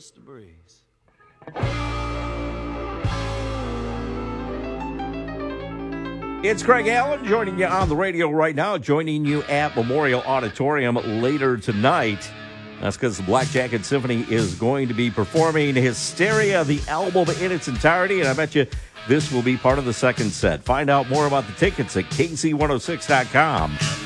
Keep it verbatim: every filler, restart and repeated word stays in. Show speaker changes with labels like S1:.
S1: Mister Breeze.
S2: It's Craig Allen joining you on the radio right now, joining you at Memorial Auditorium later tonight. That's because the Black Jacket Symphony is going to be performing Hysteria, the album in its entirety, and I bet you this will be part of the second set. Find out more about the tickets at K Z one oh six dot com.